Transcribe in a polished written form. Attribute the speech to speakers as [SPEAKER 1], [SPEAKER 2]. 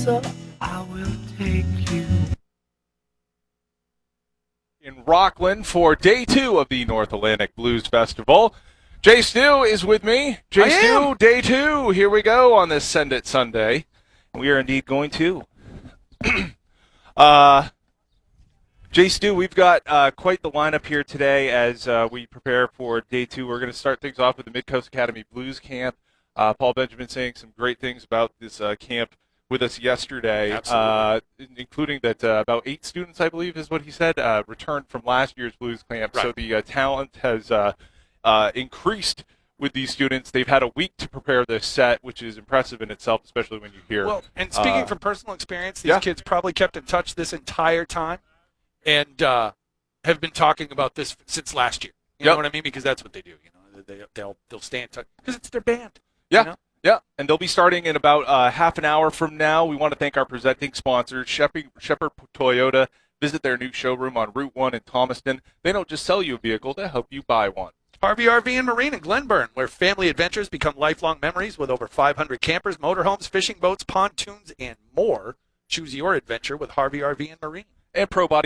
[SPEAKER 1] closer, I will take you.
[SPEAKER 2] In Rockland for day 2 of the North Atlantic Blues Festival. Jay Stu is with me. Jay Stu, day 2. Here we go on this Send It Sunday. We are indeed going to. Jay Stu, we've got quite the lineup here today as we prepare for day 2. We're going to start things off with the Midcoast Academy Blues Camp. Paul Benjamin saying some great things about this camp with us yesterday, including that about 8 students, I believe is what he said, returned from last year's Blues Camp. Right. So the talent has increased with these students. They've had a week to prepare this set, which is impressive in itself, especially when you hear.
[SPEAKER 3] Well, and speaking from personal experience, these kids probably kept in touch this entire time and have been talking about this since last year. You know what I mean? Because that's what they do. You know, they'll stay in touch because it's their band.
[SPEAKER 2] Yeah.
[SPEAKER 3] You know?
[SPEAKER 2] Yeah, and they'll be starting in about half an hour from now. We want to thank our presenting sponsors, Shepherd Toyota. Visit their new showroom on Route 1 in Thomaston. They don't just sell you a vehicle, they help you buy one.
[SPEAKER 3] Harvey RV and Marine in Glenburn, where family adventures become lifelong memories with over 500 campers, motorhomes, fishing boats, pontoons, and more. Choose your adventure with Harvey RV and Marine.
[SPEAKER 2] And Pro Body